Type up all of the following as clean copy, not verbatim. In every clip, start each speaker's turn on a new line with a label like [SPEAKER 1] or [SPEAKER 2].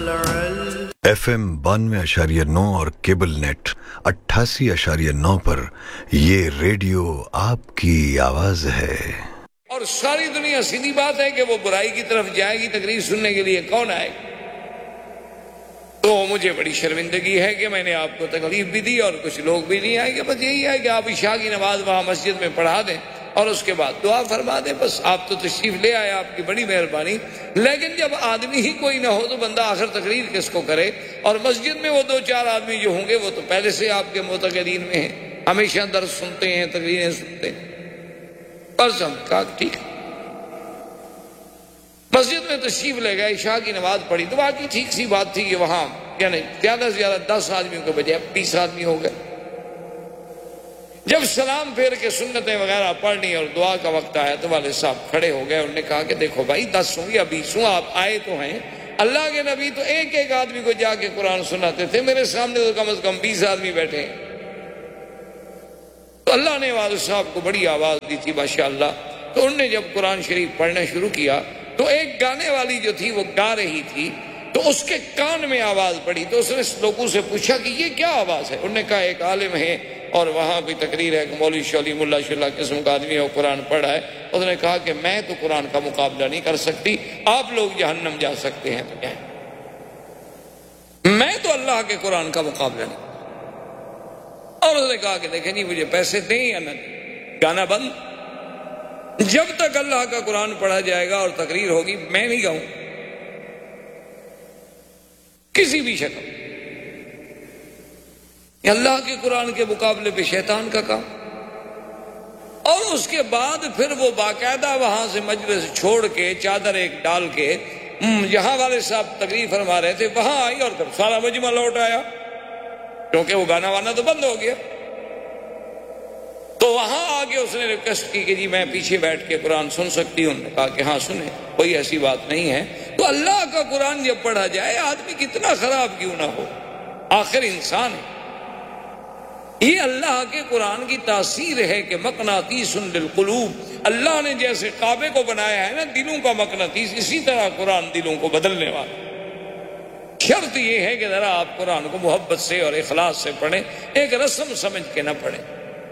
[SPEAKER 1] FM 92.9 और cable net 88.9 पर ये रेडियो आपकी आवाज है।
[SPEAKER 2] और सारी दुनिया सीधी बात है कि वो बुराई की तरफ जाएगी, तकरीर सुनने के लिए कौन आएगा? तो मुझे बड़ी शर्मिंदगी है कि मैंने आपको तकलीफ भी दी और कुछ लोग भी नहीं आएंगे। बस यही है कि आप इशा की नमाज वहां मस्जिद में पढ़ा दें और उसके बाद दुआ फरमा दें। बस आप तो तशरीफ ले आए, आपकी बड़ी मेहरबानी। लेकिन जब आदमी ही कोई ना हो तो बंदा आखिर तकरीर किसको करे? और मस्जिद में वो 2-4 आदमी जो होंगे वो तो पहले से आपके मुतक़दीन में हैं, हमेशा दर्स सुनते हैं, तकरीरें सुनते हैं। बस हम कहा ठीक, मस्जिद में तशरीफ ले गए, इशा की नमाज पढ़ी। तो बाकी ठीक सी बात थी कि वहां यानी ज्यादा से ज्यादा 10 आदमियों के बजाय 20 आदमी हो गए। जब सलाम फेर के सुन्नतें वगैरह पढ़नी और दुआ का वक्त आया तो वाले साहब खड़े हो गए। उन्होंने कहा कि देखो भाई 10 हूं या 20 हूं, आप आए तो हैं। अल्लाह के नबी तो एक एक आदमी को जाके कुरान सुनाते थे, मेरे सामने तो कम से कम 20 आदमी बैठे हैं। तो अल्लाह ने वाले साहब को बड़ी आवाज दी थी माशाअल्लाह। तो उन्होंने जब कुरान शरीफ पढ़ना शुरू किया तो एक गाने वाली जो थी वो गा रही थी, तो उसके कान में आवाज पड़ी। तो उसने लोगों से पूछा कि ये क्या आवाज है? उन्होंने कहा एक आलिम है और वहां भी तकरीर है कि मौलवी शौली मुल्ला शुल्ला किस्म का आदमी है, कुरान पढ़ा है। उसने कहा कि मैं तो कुरान का मुकाबला नहीं कर सकती, आप लोग जहन्नम जा सकते हैं तो क्या, मैं तो अल्लाह के कुरान का मुकाबला नहीं। और उसने कहा कि देखें नहीं, मुझे पैसे दें या न, गाना बंद। जब तक अल्लाह का कुरान पढ़ा जाएगा और तकरीर होगी मैं नहीं गाऊं किसी भी शक्ल। अल्लाह के कुरान के मुकाबले पे शैतान का काम। और उसके बाद फिर वो बाकायदा वहां से मजलिस छोड़ के चादर एक डाल के जहां वाले साहब तकरीर फरमा रहे थे वहां आई और फिर सारा मजमा लौट आया, क्योंकि वो गाना वाना तो बंद हो गया। तो वहां आके उसने रिक्वेस्ट की कि जी मैं पीछे बैठ के कुरान सुन सकती हूं। कहा कि हाँ सुने, कोई ऐसी बात नहीं है। तो अल्लाह का कुरान जब पढ़ा जाए आदमी कितना खराब क्यों ना हो, आखिर इंसान है। ये अल्लाह के कुरान की तासीर है कि मकनातीसुन लिलकुलूब। अल्लाह ने जैसे काबे को बनाया है ना दिलों का मकनातीस, इसी तरह कुरान दिलों को बदलने वाला। शर्त यह है कि जरा आप कुरान को मोहब्बत से और इखलास से पढ़ें, एक रस्म समझ के ना पढ़ें।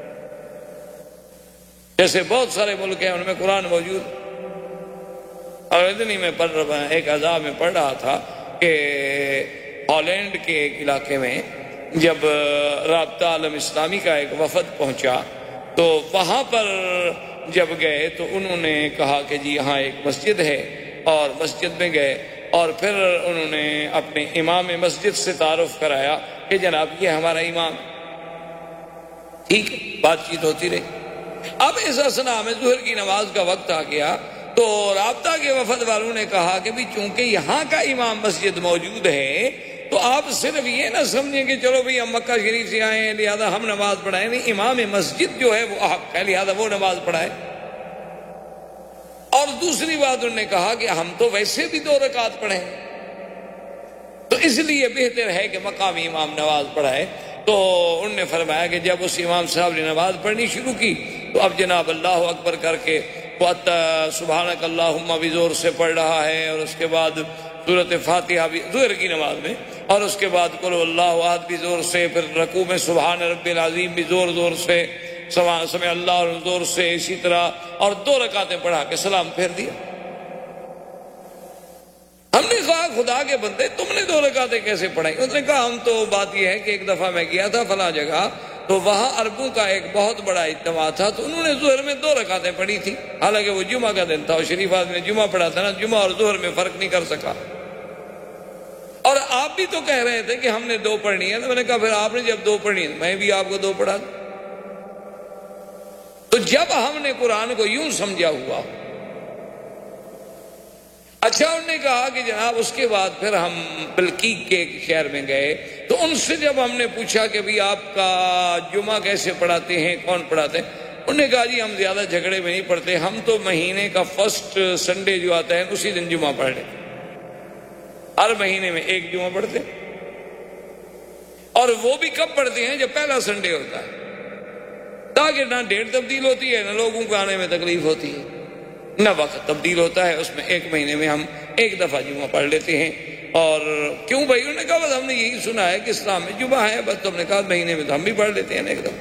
[SPEAKER 2] जैसे बहुत सारे मुल्क हैं उनमें कुरान मौजूद, और इतनी में पढ़ रहा, एक अज़ाब में पढ़ रहा था कि हॉलैंड के एक इलाके में जब राब्ता आलम इस्लामी का एक वफद पहुंचा तो वहां पर जब गए तो उन्होंने कहा कि जी यहाँ एक मस्जिद है, और मस्जिद में गए और फिर उन्होंने अपने इमाम मस्जिद से तारुफ कराया कि जनाब ये हमारा इमाम। ठीक, बातचीत होती रही। अब इस असना में ज़ुहर की नमाज का वक्त आ गया तो राब्ता के वफद वालों ने कहा कि भी चूंकि यहाँ का इमाम मस्जिद मौजूद है तो आप सिर्फ ये ना समझें कि चलो भाई हम मक्का शरीफ से आए हैं लिहाजा हम नमाज पढ़ाए, नहीं, इमाम मस्जिद जो है वो हक है लिहाजा वो नमाज पढ़ाए। और दूसरी बात उन्होंने कहा कि हम तो वैसे भी 2 रकात पढ़े, तो इसलिए बेहतर है कि मकामी इमाम नमाज पढ़ाए। तो उन्होंने फरमाया कि जब उस इमाम साहब ने नमाज पढ़नी शुरू की तो अब जनाब अल्लाह अकबर करके सुबहानक अल्लाहुम्मा भी जोर से पढ़ रहा है, और उसके बाद सूरत फातिहा भी ज़ुहर की नमाज में, और उसके बाद कुल अल्लाहु अहद भी जोर से, फिर रकू में सुबहान रब्बिल अज़ीम भी जोर जोर से, समय अल्लाह जोर से, इसी तरह, और 2 रकातें पढ़ा के सलाम फेर दिया। हमने कहा खुदा के बंदे तुमने 2 रकातें कैसे पढ़ाई? उसने कहा हम तो बात यह है कि एक दफा मैं गया था फला जगह, तो वहां अरबों का एक बहुत बड़ा इज्तिमा था, तो उन्होंने ज़ुहर में 2 रकातें पढ़ी थी, हालांकि वो जुमा का दिन था और शरीफ आदमी ने जुमा पढ़ा था ना, जुमा और ज़ुहर में फर्क नहीं कर सका। और आप भी तो कह रहे थे कि हमने 2 पढ़नी है, तो मैंने कहा फिर आपने जब 2 पढ़ी है मैं भी आपको 2 पढ़ा। तो जब हमने कुरान को यूं समझा हुआ, अच्छा उन्होंने कहा कि जनाब उसके बाद फिर हम बल्कीक के एक शहर में गए तो उनसे जब हमने पूछा कि भाई आपका जुमा कैसे पढ़ाते हैं, कौन पढ़ाते हैं, उन्होंने कहा जी हम ज्यादा झगड़े में नहीं पढ़ते, हम तो महीने का फर्स्ट संडे जो आता है उसी दिन जुमा पढ़ लेते, हर महीने में एक जुमा पढ़ते, और वो भी कब पढ़ते हैं जब पहला संडे होता है, ताकि ना डेट तब्दील होती है ना लोगों को आने में तकलीफ होती है, न वक्त तब्दील होता है, उसमें एक महीने में हम एक दफा जुमा पढ़ लेते हैं। اور کیوں بھائی؟ انہوں نے کہا بس ہم نے یہی سنا ہے کہ اسلام میں جمعہ ہے، بس تم نے کہا مہینے میں تو ہم بھی پڑھ لیتے ہیں ایک دم۔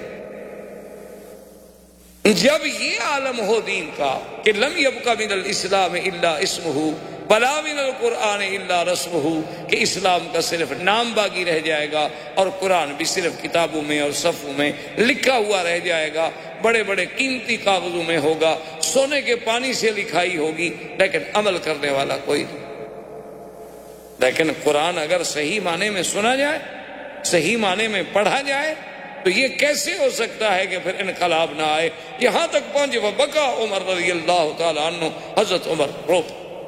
[SPEAKER 2] جب یہ عالم ہو دین کا کہ لم یبق من الاسلام الا اسمہ ولا من القرآن الا رسمہ، کہ اسلام کا صرف نام باقی رہ جائے گا اور قرآن بھی صرف کتابوں میں اور صفوں میں لکھا ہوا رہ جائے گا، بڑے بڑے قیمتی کاغذوں میں ہوگا، سونے کے پانی سے لکھائی ہوگی، لیکن عمل کرنے والا کوئی نہیں۔ لیکن قرآن اگر صحیح معنی میں سنا جائے، صحیح معنی میں پڑھا جائے، تو یہ کیسے ہو سکتا ہے کہ پھر انقلاب نہ آئے؟ یہاں تک پہنچے وبکا عمر رضی اللہ تعالی عنہ، حضرت عمر رو،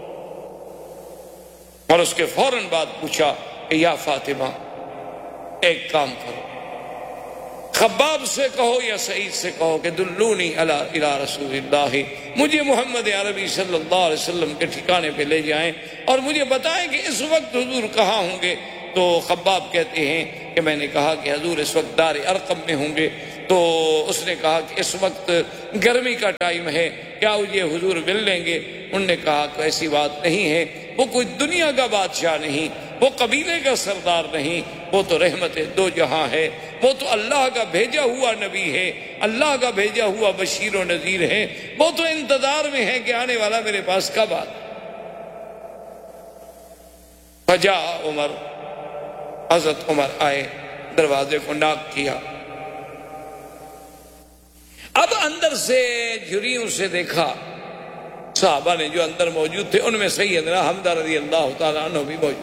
[SPEAKER 2] اور اس کے فوراً بعد پوچھا کہ یا فاطمہ ایک کام کرو، خباب سے کہو یا سعید سے کہو کہ دلونی الی رسول اللہ، مجھے محمد عربی صلی اللہ علیہ وسلم کے ٹھکانے پہ لے جائیں اور مجھے بتائیں کہ اس وقت حضور کہاں ہوں گے۔ تو خباب کہتے ہیں کہ میں نے کہا کہ حضور اس وقت دار ارقم میں ہوں گے۔ تو اس نے کہا کہ اس وقت گرمی کا ٹائم ہے، کیا یہ حضور مل لیں گے؟ انہوں نے کہا کہ ایسی بات نہیں ہے، وہ کوئی دنیا کا بادشاہ نہیں، وہ قبیلے کا سردار نہیں، وہ تو رحمت دو جہاں ہے، وہ تو اللہ کا بھیجا ہوا نبی ہے، اللہ کا بھیجا ہوا بشیر و نذیر ہے، وہ تو انتظار میں ہے کہ آنے والا میرے پاس کب آتا۔ فجاء عمر، حضرت عمر آئے، دروازے کو ناک کیا، اب اندر سے جھریوں سے دیکھا، صحابہ نے جو اندر موجود تھے ان میں سیدنا حمزہ رضی اللہ تعالیٰ عنہ بھی موجود۔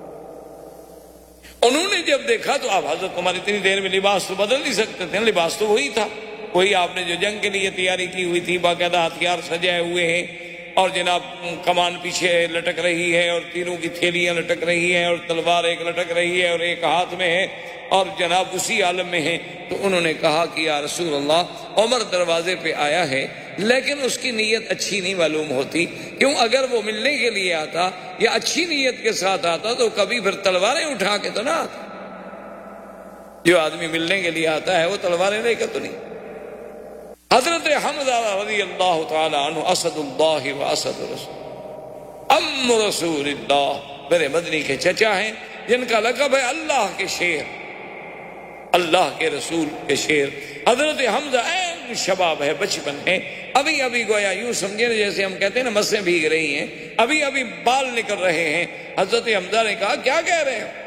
[SPEAKER 2] انہوں نے جب دیکھا تو آپ حضرت عمر اتنی دیر میں لباس تو بدل نہیں سکتے تھے، لباس تو وہی تھا، وہی آپ نے جو جنگ کے لیے تیاری کی ہوئی تھی، باقاعدہ ہتھیار سجائے ہوئے ہیں، اور جناب کمان پیچھے لٹک رہی ہے اور تیروں کی تھیلیاں لٹک رہی ہیں اور تلوار ایک لٹک رہی ہے اور ایک ہاتھ میں ہے، اور جناب اسی عالم میں ہیں۔ تو انہوں نے کہا کہ یا رسول اللہ، عمر دروازے پہ آیا ہے لیکن اس کی نیت اچھی نہیں معلوم ہوتی، کیوں اگر وہ ملنے کے لیے آتا یا اچھی نیت کے ساتھ آتا تو کبھی پھر تلواریں اٹھا کے تو نہ آتا۔ جو آدمی ملنے کے لیے آتا ہے وہ تلواریں لے کے تو نہیں۔ حضرت حمزہ رضی اللہ تعالی عنہ اسد اللہ و اسد رسول، ام رسول اللہ، میرے مدنی کے چچا ہیں جن کا لقب ہے اللہ کے شیر، اللہ کے رسول کے شیر۔ حضرت حمزہ عین شباب ہے، بچپن ہے، ابھی ابھی گویا یوں سمجھے جیسے ہم کہتے ہیں نا مسیں بھیگ رہی ہیں، ابھی ابھی بال نکل رہے ہیں۔ حضرت حمزہ نے کہا کیا کہہ رہے ہیں،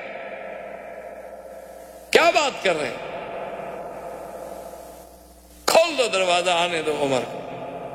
[SPEAKER 2] کیا بات کر رہے ہیں؟ کھول دو دروازہ، آنے دو عمر کو۔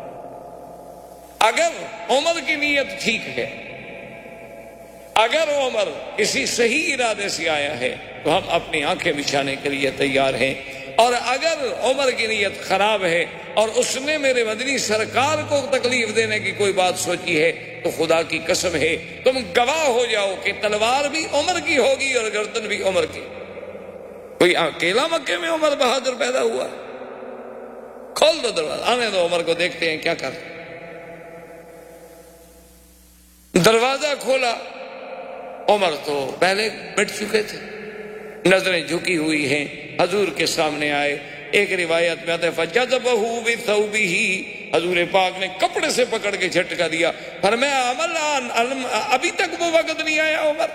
[SPEAKER 2] اگر عمر کی نیت ٹھیک ہے، اگر عمر کسی صحیح ارادے سے آیا ہے تو ہم اپنی آنکھیں بچھانے کے لیے تیار ہیں، اور اگر عمر کی نیت خراب ہے اور اس نے میرے مدنی سرکار کو تکلیف دینے کی کوئی بات سوچی ہے تو خدا کی قسم ہے تم گواہ ہو جاؤ کہ تلوار بھی عمر کی ہوگی اور گردن بھی عمر کی۔ کوئی اکیلا مکے میں عمر بہادر پیدا ہوا؟ کھول دو دروازہ، آنے دو عمر کو، دیکھتے ہیں کیا کرتے۔ دروازہ کھولا، عمر تو پہلے مٹ چکے تھے، نظریں جھکی ہوئی ہیں، حضور کے سامنے آئے۔ ایک روایت میں آتا ہے فَجَذَبَهُ بِثَوْبِهِ، حضور پاک نے کپڑے سے پکڑ کے جھٹکا دیا، فرمایا ابھی تک وہ وقت نہیں آیا عمر،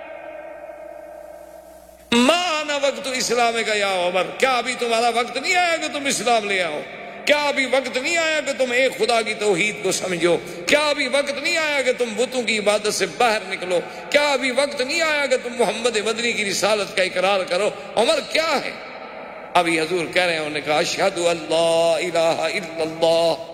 [SPEAKER 2] ما آنا وقت اسلام کا یا عمر، کیا ابھی تمہارا وقت نہیں آیا کہ تم اسلام لے آؤ؟ کیا ابھی وقت نہیں آیا کہ تم ایک خدا کی توحید کو سمجھو؟ کیا ابھی وقت نہیں آیا کہ تم بتوں کی عبادت سے باہر نکلو؟ کیا ابھی وقت نہیں آیا کہ تم محمد مدنی کی رسالت کا اقرار کرو؟ عمر کیا ہے؟ ابھی حضور کہہ رہے ہیں، انہوں نے کہا اشہد ان لا الہ الا اللہ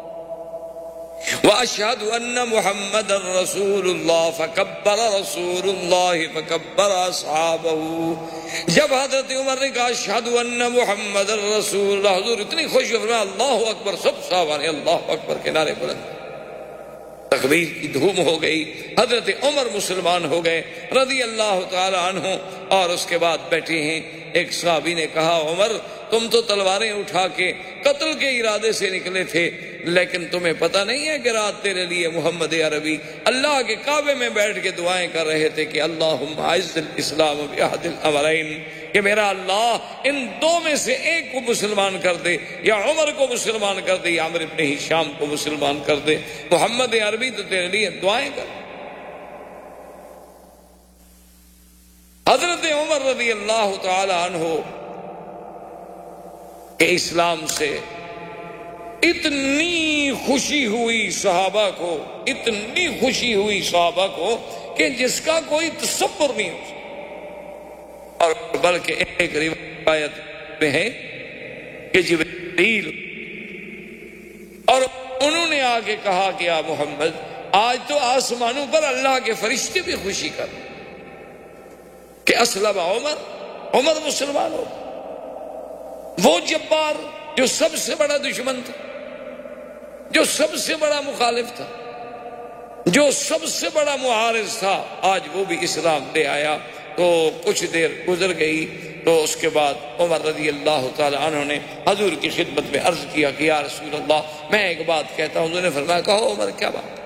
[SPEAKER 2] واشہد ان محمد رسول اللہ، فکبر رسول اللہ فکبر اصحابہ۔ جب حضرت عمر نے کہا اشہد ان محمد رسول اللہ، حضور اتنی خوشی فرمایا اللہ اکبر، سب صحابہ نے اللہ اکبر کے نعرے بلند، تکبیر کی دھوم ہو گئی۔ حضرت عمر مسلمان ہو گئے رضی اللہ تعالی عنہ، اور اس کے بعد بیٹھے ہیں۔ ایک صحابی نے کہا عمر تم تو تلواریں اٹھا کے قتل کے ارادے سے نکلے تھے، لیکن تمہیں پتہ نہیں ہے کہ رات تیرے لیے محمد عربی اللہ کے کعبے میں بیٹھ کے دعائیں کر رہے تھے کہ اللہم اعز الاسلام باحد الامرین، کہ میرا اللہ ان دو میں سے ایک کو مسلمان کر دے، یا عمر کو مسلمان کر دے یا عمر ابن ہشام کو مسلمان کر دے۔ محمد عربی تو تیرے لیے دعائیں کر۔ حضرت عمر رضی اللہ تعالی عنہ کہ اسلام سے اتنی خوشی ہوئی صحابہ کو، اتنی خوشی ہوئی صحابہ کو کہ جس کا کوئی تصور نہیں ہو سکتا۔ اور بلکہ ایک روایت میں ہے کہ جبریل اور انہوں نے آگے کہا کہ یا محمد آج تو آسمانوں پر اللہ کے فرشتے بھی خوشی کر کہ اسلم عمر مسلمان ہو۔ وہ جبار جو سب سے بڑا دشمن تھا، جو سب سے بڑا مخالف تھا، جو سب سے بڑا معارض تھا، آج وہ بھی اسلام لے آیا۔ تو کچھ دیر گزر گئی تو اس کے بعد عمر رضی اللہ تعالی عنہ نے حضور کی خدمت میں عرض کیا کہ یا رسول اللہ میں ایک بات کہتا ہوں۔ حضور نے فرمایا کہو عمر کیا بات؟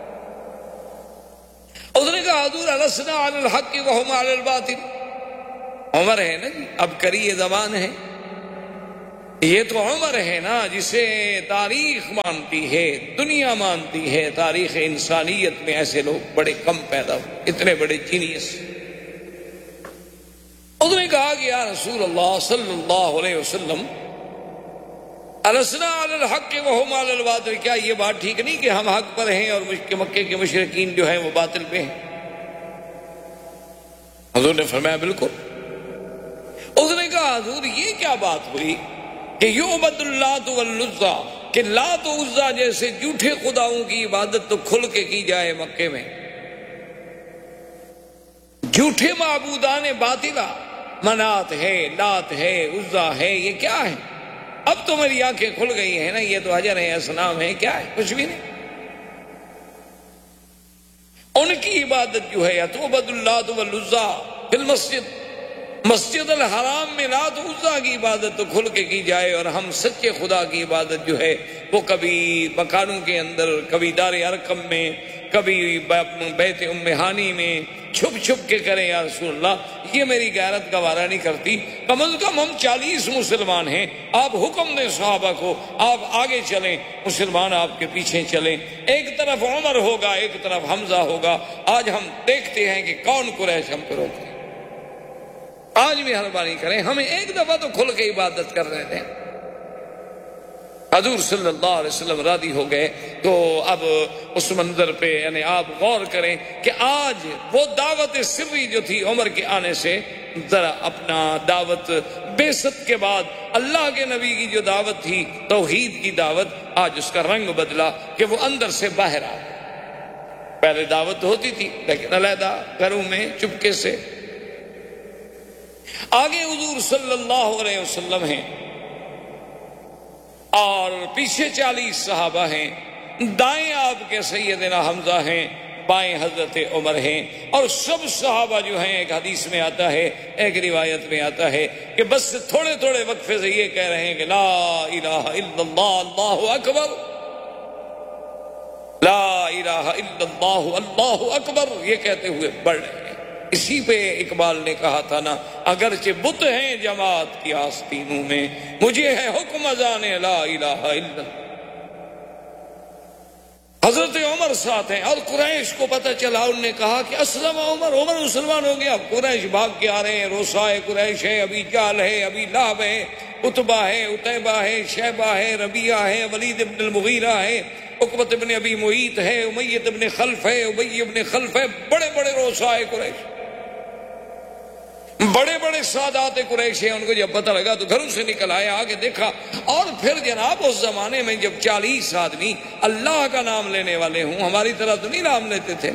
[SPEAKER 2] اس نے کہا حضور السنا علی الحق وہم علی الباطل۔ عمر ہے نا جی، اب کری زبان ہے، یہ تو عمر ہے نا جسے تاریخ مانتی ہے، دنیا مانتی ہے۔ تاریخ انسانیت میں ایسے لوگ بڑے کم پیدا ہوئے، اتنے بڑے جینیس۔ اس نے کہا کہ یا رسول اللہ صلی اللہ علیہ وسلم السنا علی الحق وہم علی الباطل، کیا یہ بات ٹھیک نہیں کہ ہم حق پر ہیں اور مکے کے مشرکین جو ہیں وہ باطل پہ ہیں؟ حضور نے فرمایا بالکل۔ اس نے کہا حضور یہ کیا بات ہوئی کہ یعبد اللات والعزیٰ، کہ لات و عزیٰ جیسے جھوٹے خداؤں کی عبادت تو کھل کے کی جائے مکے میں، جھوٹے معبودان باطلہ، منات ہے، لات ہے، عزیٰ ہے، یہ کیا ہے؟ اب تو میری آنکھیں کھل گئی ہیں نا، یہ تو حجر ہے، اصنام ہے، کیا ہے؟ کچھ بھی نہیں۔ ان کی عبادت جو ہے یعبد اللات والعزیٰ فی المسجد، مسجد الحرام میں لات و عزیٰ کی عبادت تو کھل کے کی جائے، اور ہم سچے خدا کی عبادت جو ہے وہ کبھی مکانوں کے اندر، کبھی دار ارقم میں، کبھی بیت ام ہانی میں چھپ چھپ کے کریں۔ یا رسول اللہ یہ میری غیرت گوارا نہیں کرتی، کم از کم ہم 40 مسلمان ہیں، آپ حکم دیں صحابہ کو، آپ آگے چلیں، مسلمان آپ کے پیچھے چلیں، ایک طرف عمر ہوگا، ایک طرف حمزہ ہوگا۔ آج ہم دیکھتے ہیں کہ کون قریش ہم کو روکتے ہیں۔ آج بھی مہربانی کریں، ہمیں ایک دفعہ تو کھل کے عبادت کر رہے تھے۔ حضور صلی اللہ علیہ وسلم راضی ہو گئے۔ تو اب اس منظر پہ یعنی آپ غور کریں کہ آج وہ دعوت سری جو تھی عمر کے آنے سے، ذرا اپنا دعوت بعثت کے بعد اللہ کے نبی کی جو دعوت تھی، توحید کی دعوت، آج اس کا رنگ بدلا کہ وہ اندر سے باہر آ گئی۔ پہلے دعوت ہوتی تھی لیکن علیحدہ گھروں میں چپکے سے۔ آگے حضور صلی اللہ علیہ وسلم ہیں اور پیچھے 40 صحابہ ہیں، دائیں آپ کے سیدنا حمزہ ہیں، بائیں حضرت عمر ہیں، اور سب صحابہ جو ہیں، ایک حدیث میں آتا ہے، ایک روایت میں آتا ہے کہ بس تھوڑے تھوڑے وقفے سے یہ کہہ رہے ہیں کہ لا الہ الا اللہ اللہ اکبر، لا الہ الا اللہ اللہ اکبر، یہ کہتے ہوئے بڑھ رہے ہیں۔ اسی پہ اقبال نے کہا تھا نا، اگرچہ بت ہیں جماعت کی آستینوں میں، مجھے ہے حکم اذان لا الہ الا اللہ۔ حضرت عمر ساتھ ہیں، اور قریش کو پتہ چلا، انہوں نے کہا کہ اسلم عمر مسلمان ہو گیا۔ قریش بھاگ کے آ رہے ہیں، روسائے قریش ہے، ابی جہل ہے، ابی لہب ہے، عتبہ ہے، عتیبہ ہے، شیبہ ہے، ربیعہ ہے، ولید ابن المغیرہ ہے، عقبۃ ابن ابی معیط ہے، امیۃ ابن خلف ہے، ابی ابن خلف ہے، بڑے بڑے روسائے قریش، بڑے بڑے سادات قریش ہیں۔ ان کو جب پتہ لگا تو گھروں سے نکل آئے، آگے دیکھا، اور پھر جناب اس زمانے میں جب 40 آدمی اللہ کا نام لینے والے ہوں، ہماری طرح تو نہیں نام لیتے تھے،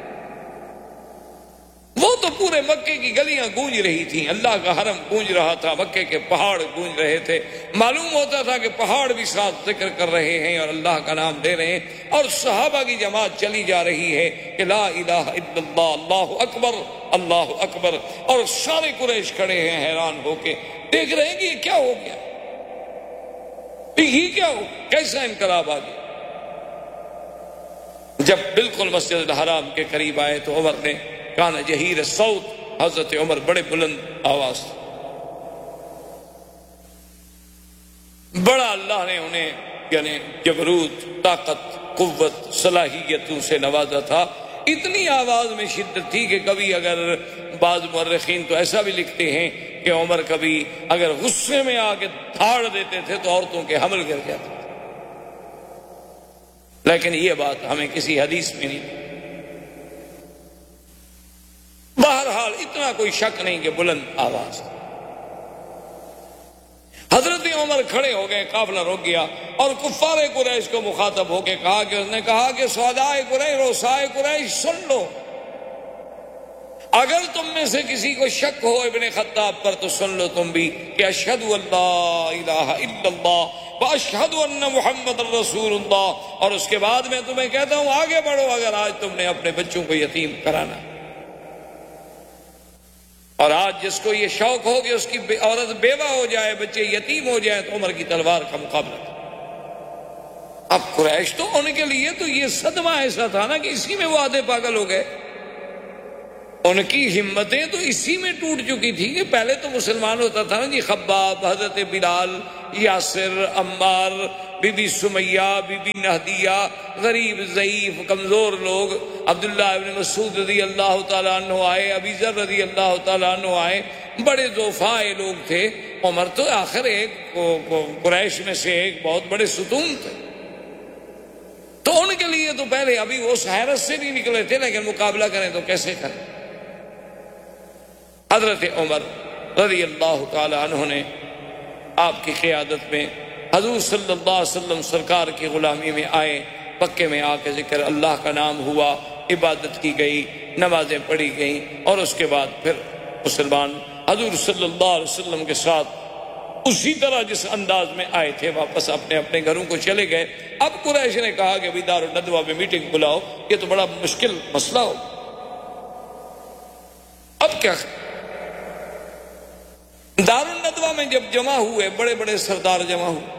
[SPEAKER 2] وہ تو پورے مکے کی گلیاں گونج رہی تھیں، اللہ کا حرم گونج رہا تھا، مکے کے پہاڑ گونج رہے تھے، معلوم ہوتا تھا کہ پہاڑ بھی ساتھ ذکر کر رہے ہیں اور اللہ کا نام دے رہے ہیں، اور صحابہ کی جماعت چلی جا رہی ہے کہ لا الہ الا اللہ اللہ اکبر اللہ اکبر، اور سارے قریش کھڑے ہیں حیران ہو کے، دیکھ رہے ہیں کہ یہ کیا ہو گیا، یہ کیا ہو، کیسا انقلاب آ گیا۔ جب بالکل مسجد الحرام کے قریب آئے تو عمر نے کان جہیر الصوت، حضرت عمر بڑے بلند آواز، بڑا اللہ نے انہیں یعنی جبروت، طاقت، قوت، صلاحیتوں سے نوازا تھا اتنی آواز میں شدت تھی کہ کبھی اگر بعض مورخین تو ایسا بھی لکھتے ہیں کہ عمر کبھی اگر غصے میں آ کے دھاڑ دیتے تھے تو عورتوں کے حمل گر جاتے تھے، لیکن یہ بات ہمیں کسی حدیث میں نہیں۔ بہرحال اتنا کوئی شک نہیں کہ بلند آواز۔ حضرت عمر کھڑے ہو گئے، قافلہ رک گیا، اور کفار قریش کو مخاطب ہو کے کہا کہ اس نے کہا کہ سعدائے قریش، رؤسائے قریش، سن لو، اگر تم میں سے کسی کو شک ہو ابن خطاب پر تو سن لو تم بھی کہ اشہد ان لا الہ الا اللہ واشہد ان محمد رسول اللہ، اور اس کے بعد میں تمہیں کہتا ہوں آگے بڑھو اگر آج تم نے اپنے بچوں کو یتیم کرانا، اور آج جس کو یہ شوق ہو کہ اس کی عورت بیوہ ہو جائے، بچے یتیم ہو جائے، تو عمر کی تلوار کا مقابلہ کرے۔ اب قریش تو ان کے لیے تو یہ صدمہ ایسا تھا نا کہ اسی میں وہ آدھے پاگل ہو گئے، ان کی ہمتیں تو اسی میں ٹوٹ چکی تھی کہ پہلے تو مسلمان ہوتا تھا نا جی، خباب، حضرت بلال، Yasir, Ammar, be be Sumaiya, be be نہدیہ، غریب ضعیف کمزور لوگ، عبداللہ ابن مسعود رضی اللہ تعالیٰ عنہ آئے، ابی ذر رضی اللہ تعالیٰ عنہ آئے، بڑے ضعفائے لوگ تھے۔ عمر تو آخر ایک قریش میں سے ایک بہت بڑے ستون تھے، تو ان کے لیے تو پہلے ابھی وہ اس حیرت سے نہیں نکلے تھے، لیکن مقابلہ کریں تو کیسے کریں۔ حضرت عمر رضی اللہ تعالی عنہ نے آپ کی قیادت میں حضور صلی اللہ علیہ وسلم سرکار کی غلامی میں آئے، مکے میں آ کے ذکر اللہ کا نام ہوا، عبادت کی گئی، نمازیں پڑھی گئیں، اور اس کے بعد پھر مسلمان حضور صلی اللہ علیہ وسلم کے ساتھ اسی طرح جس انداز میں آئے تھے واپس اپنے اپنے گھروں کو چلے گئے۔ اب قریش نے کہا کہ ابھی دارالندوہ میں میٹنگ بلاؤ، یہ تو بڑا مشکل مسئلہ ہو، اب کیا؟ دارالندوہ میں جب جمع ہوئے، بڑے بڑے سردار جمع ہوئے،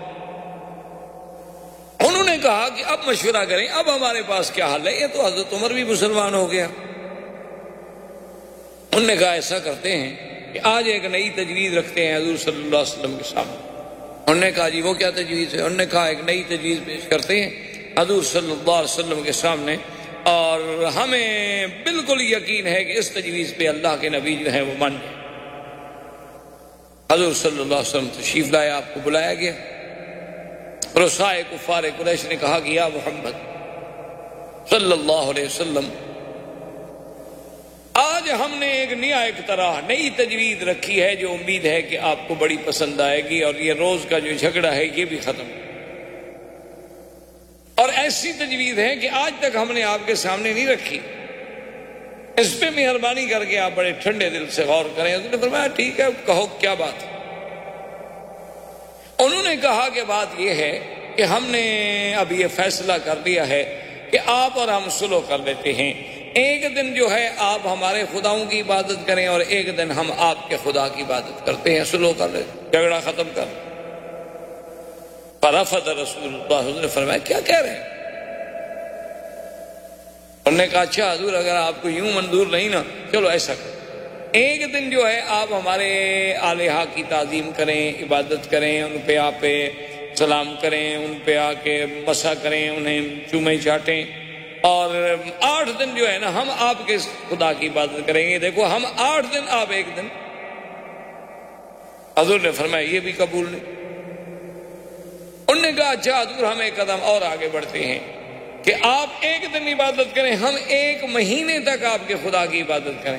[SPEAKER 2] انہوں نے کہا کہ اب مشورہ کریں، اب ہمارے پاس کیا حل ہے؟ یہ تو حضرت عمر بھی مسلمان ہو گیا۔ انہوں نے کہا ایسا کرتے ہیں کہ آج ایک نئی تجویز رکھتے ہیں حضور صلی اللہ علیہ وسلم کے سامنے۔ انہوں نے کہا جی وہ کیا تجویز ہے؟ انہوں نے کہا ایک نئی تجویز پیش کرتے ہیں حضور صلی اللہ علیہ وسلم کے سامنے، اور ہمیں بالکل یقین ہے کہ اس تجویز پہ اللہ کے نبی جو ہیں وہ مان جائیں۔ حضور صلی اللہ علیہ وسلم تشریف لائے، آپ کو بلایا گیا۔ رؤسائے کفار قریش نے کہا کہ یا محمد صلی اللہ علیہ وسلم، آج ہم نے ایک نیا اقتراح، نئی تجویز رکھی ہے جو امید ہے کہ آپ کو بڑی پسند آئے گی، اور یہ روز کا جو جھگڑا ہے یہ بھی ختم، اور ایسی تجویز ہے کہ آج تک ہم نے آپ کے سامنے نہیں رکھی، اس پہ مہربانی کر کے آپ بڑے ٹھنڈے دل سے غور کریں۔ اس نے فرمایا ٹھیک ہے، کہو کیا بات ہے؟ انہوں نے کہا کہ بات یہ ہے کہ ہم نے اب یہ فیصلہ کر لیا ہے کہ آپ اور ہم صلح کر لیتے ہیں، ایک دن جو ہے آپ ہمارے خداؤں کی عبادت کریں اور ایک دن ہم آپ کے خدا کی عبادت کرتے ہیں، صلح کر لیتے، جھگڑا ختم کر۔ فرفض رسول اللہ، حضور نے فرمایا کیا کہہ رہے ہیں؟ انہوں نے کہا اچھا حضور اگر آپ کو یوں منظور نہیں نا، چلو ایسا کریں، ایک دن جو ہے آپ ہمارے الہہ کی تعظیم کریں، عبادت کریں، ان پہ آپ سلام کریں، ان پہ آ کے مسح کریں، انہیں چومیں چاٹیں، اور 8 دن جو ہے نا ہم آپ کے خدا کی عبادت کریں گے۔ دیکھو ہم 8 دن، آپ ایک دن۔ حضور نے فرمایا یہ بھی قبول نہیں۔ انہوں نے کہا اچھا حضور ہم ایک قدم اور آگے بڑھتے ہیں کہ آپ ایک دن عبادت کریں، ہم 1 مہینے تک آپ کے خدا کی عبادت کریں۔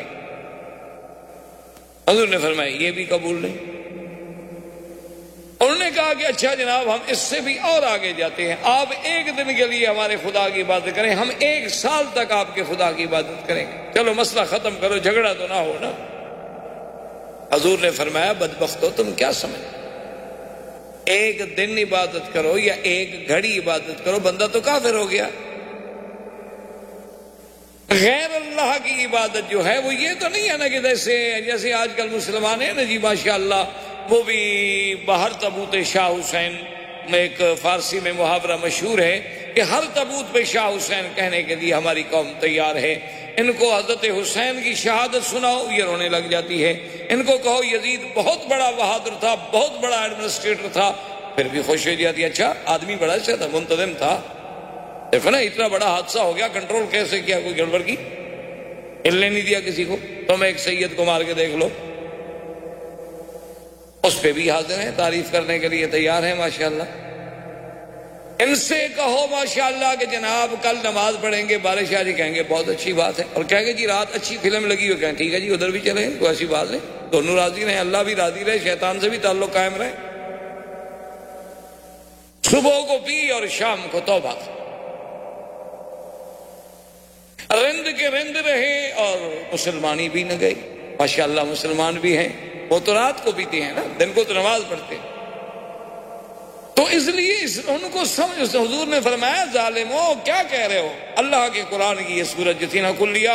[SPEAKER 2] حضور نے فرمایا یہ بھی قبول نہیں۔ انہوں نے کہا کہ اچھا جناب ہم اس سے بھی اور آگے جاتے ہیں، آپ 1 دن کے لیے ہمارے خدا کی عبادت کریں، ہم 1 سال تک آپ کے خدا کی عبادت کریں گے، چلو مسئلہ ختم کرو، جھگڑا تو نہ ہو نا۔ حضور نے فرمایا بدبختو تم کیا سمجھ، 1 دن عبادت کرو یا 1 گھڑی عبادت کرو، بندہ تو کافر ہو گیا۔ غیر اللہ کی عبادت جو ہے وہ یہ تو نہیں ہے نا کہ جیسے آج کل مسلمان ہیں نا جی ماشاءاللہ، وہ بھی باہر تابوت شاہ حسین میں، ایک فارسی میں محاورہ مشہور ہے کہ ہر تابوت پہ شاہ حسین کہنے کے لیے ہماری قوم تیار ہے۔ ان کو حضرت حسین کی شہادت سناؤ یہ رونے لگ جاتی ہے، ان کو کہو یزید بہت بڑا بہادر تھا، بہت بڑا ایڈمنسٹریٹر تھا، پھر بھی خوش ہو جاتی ہے، اچھا آدمی بڑا اچھا تھا، منتظم تھا، دیکھو نا اتنا بڑا حادثہ ہو گیا، کنٹرول کیسے کیا؟ کوئی گڑبڑ کی، ہلنے نہیں دیا کسی کو۔ تم ایک سید کو مار کے دیکھ لو، اس پہ بھی حاضر ہیں، تعریف کرنے کے لیے تیار ہیں ماشاءاللہ۔ ان سے کہو ماشاءاللہ کہ جناب کل نماز پڑھیں گے، بارش آ جی، کہیں گے بہت اچھی بات ہے، اور کہیں گے جی رات اچھی فلم لگی ہو، کہیں ٹھیک ہے جی ادھر بھی چلیں، کوئی ایسی بات نہیں، دونوں راضی رہیں، اللہ بھی راضی رہے، شیطان سے بھی تعلق قائم رہے۔ صبح کو پی اور شام کو توبہ، رند کے رند رہے اور مسلمانی بھی نہ گئی۔ ماشاءاللہ مسلمان بھی ہیں، وہ تو رات کو پیتے ہیں نا، دن کو تو نماز پڑھتے ہیں۔ تو اس لیے ان کو سمجھ، حضور نے فرمایا ظالموں کیا کہہ رہے ہو؟ اللہ کے قرآن کی یہ سورت جو تھی نا کلیہ